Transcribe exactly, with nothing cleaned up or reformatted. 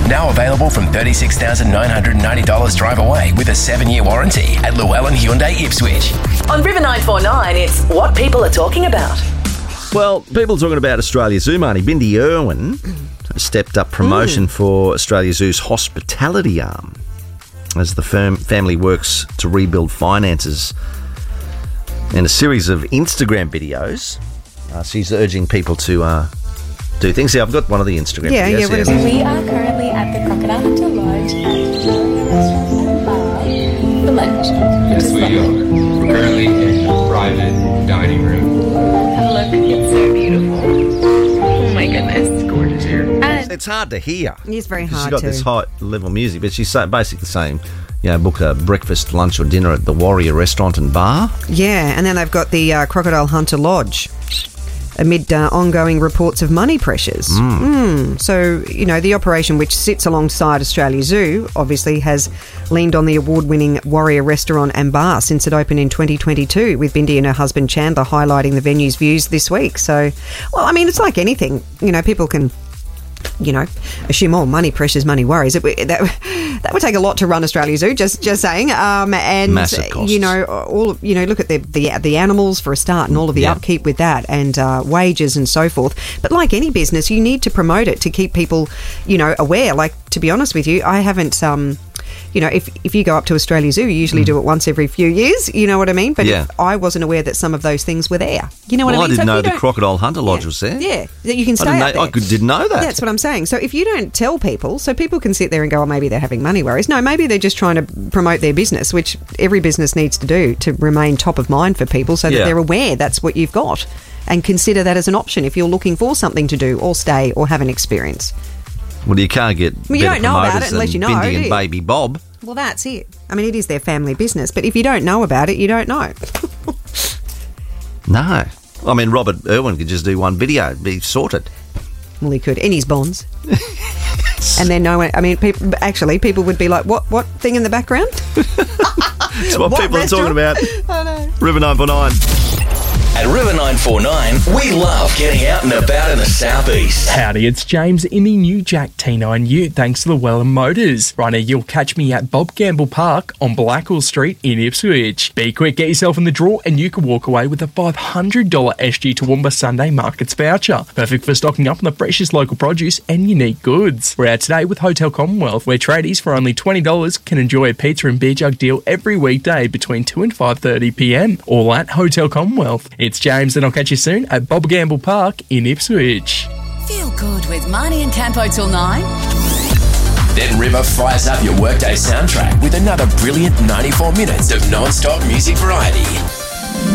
Now available from thirty-six thousand nine hundred ninety dollars drive away with a seven-year warranty at Llewellyn Hyundai Ipswich. On River nine four nine, it's what people are talking about. Well, people talking about Australia Zoo, Marnie. Bindi Irwin stepped up promotion mm. for Australia Zoo's hospitality arm as the firm family works to rebuild finances. In a series of Instagram videos, uh, she's urging people to uh, do things. See, I've got one of the Instagram yeah, videos. Yeah, what is it? We are currently at the Crocodile Hunter Lodge at Victoria Restaurant and Bar for lunch. Yes, we are. We're currently in a private dining room. Have a look. It's so beautiful. Oh my goodness. It's gorgeous here. And It's hard to hear. It's very hard She's got to. this high level music, but she's sa- basically saying, you know, book a breakfast, lunch or dinner at the Warrior Restaurant and Bar. Yeah, and then they've got the uh, Crocodile Hunter Lodge amid uh, ongoing reports of money pressures. Mm. Mm. So, you know, the operation, which sits alongside Australia Zoo, obviously has leaned on the award-winning Warrior Restaurant and Bar since it opened in twenty twenty-two, with Bindi and her husband Chandler highlighting the venue's views this week. So, well, I mean, it's like anything. You know, people can, you know, assume all money pressures, money worries. It, that, that would take a lot to run Australia Zoo, just just saying. Um, and, Massive costs. you know, all you know, look at the, the the animals for a start and all of the Yeah. upkeep with that and uh, wages and so forth. But like any business, you need to promote it to keep people, you know, aware. Like, to be honest with you, I haven't... Um, You know, if if you go up to Australia Zoo, you usually do it once every few years. You know what I mean? But Yeah. if I wasn't aware that some of those things were there. You know what Well, I I mean? So didn't if know you the don't- Crocodile Hunter Lodge yeah, was there. Yeah, that you can I stay didn't, out know, I there. could, didn't know that. That's what I'm saying. So if you don't tell people, so people can sit there and go, oh, maybe they're having money worries. No, maybe they're just trying to promote their business, which every business needs to do to remain top of mind for people so that Yeah. they're aware that's what you've got and consider that as an option if you're looking for something to do or stay or have an experience. Well, you can't get Well, you better don't know about promoters it unless than you know, Bindi do and you? Baby Bob. Well, that's it. I mean, it is their family business, but if you don't know about it, you don't know. No. I mean, Robert Irwin could just do one video, be sorted. Well, he could. And his bonds. And then no one, I mean, people, actually, people would be like, what what thing in the background? That's what, What people restaurant? are talking about. I know. River nine four nine. At River nine four nine, we love getting out and about in the southeast. Howdy, it's James in the new Jack T nine Ute, thanks to Llewellyn Motors. Right now, you'll catch me at Bob Gamble Park on Blackwell Street in Ipswich. Be quick, get yourself in the draw, and you can walk away with a five hundred dollars S G Toowoomba Sunday Markets voucher. Perfect for stocking up on the freshest local produce and unique goods. We're out today with Hotel Commonwealth, where tradies for only twenty dollars can enjoy a pizza and beer jug deal every weekday between two and five thirty p m, all at Hotel Commonwealth. It's James, and I'll catch you soon at Bob Gamble Park in Ipswich. Feel good with Marnie and Campo till nine. Then River fires up your workday soundtrack with another brilliant ninety-four minutes of non-stop music variety.